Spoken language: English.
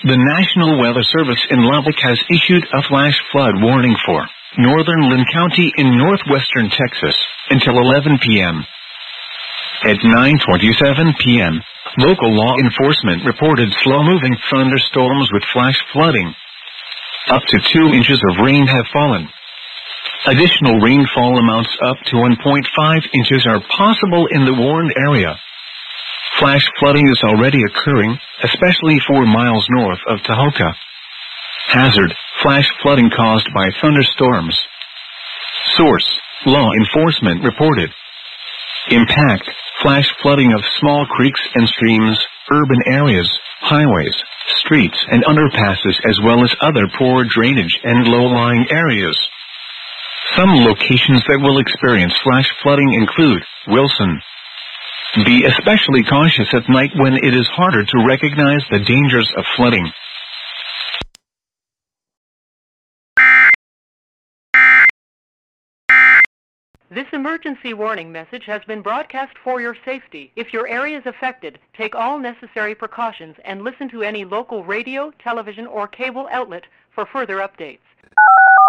The National Weather Service in Lubbock has issued a flash flood warning for northern Lynn County in northwestern Texas until 11 p.m. At 9:27 p.m., local law enforcement reported slow-moving thunderstorms with flash flooding. Up to 2 inches of rain have fallen. Additional rainfall amounts up to 1.5 inches are possible in the warned area. Flash flooding is already occurring, especially 4 miles north of Tahoka. Hazard: flash flooding caused by thunderstorms. Source: law enforcement reported. Impact: flash flooding of small creeks and streams, urban areas, highways, streets and underpasses, as well as other poor drainage and low-lying areas. Some locations that will experience flash flooding include Wilson. Be especially cautious at night when it is harder to recognize the dangers of flooding. This emergency warning message has been broadcast for your safety. If your area is affected, take all necessary precautions and listen to any local radio, television, or cable outlet for further updates.